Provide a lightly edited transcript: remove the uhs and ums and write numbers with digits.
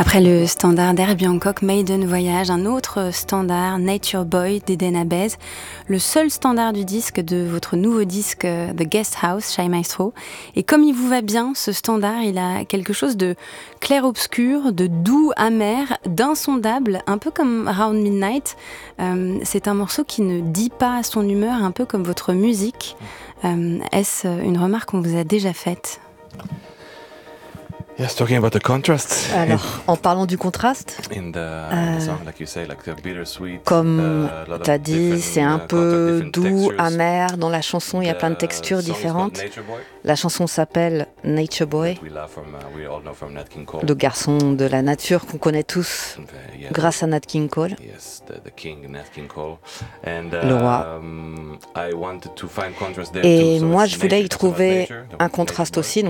Après le standard d'Herbie Hancock, Maiden Voyage, un autre standard, Nature Boy d'Eden Abez, le seul standard du disque de votre nouveau disque The Guest House, Shy Maestro. Et comme il vous va bien, ce standard, il a quelque chose de clair-obscur, de doux, amer, d'insondable, un peu comme Round Midnight. C'est un morceau qui ne dit pas son humeur, un peu comme votre musique. Est-ce une remarque qu'on vous a déjà faite ? Yes, talking about the contrast. Alors, en parlant du contraste, comme tu as dit, c'est un peu doux, amer. Dans la chanson, il y a plein de textures différentes. La chanson s'appelle Nature Boy, le garçon de la nature qu'on connaît tous grâce à Nat King Cole, le roi. Et moi, je voulais y trouver un contraste aussi.